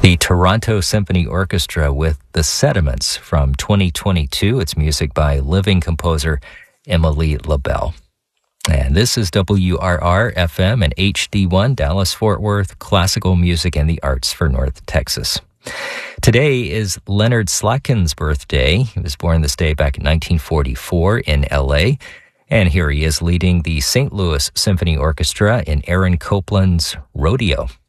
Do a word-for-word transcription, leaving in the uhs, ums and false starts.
The Toronto Symphony Orchestra with The Sediments from twenty twenty-two. It's music by living composer Emily LaBelle. And this is W R R F M and H D one, Dallas-Fort Worth, classical music and the arts for North Texas. Today is Leonard Slatkin's birthday. He was born this day back in nineteen forty-four in L A, and here he is leading the Saint Louis Symphony Orchestra in Aaron Copland's Rodeo.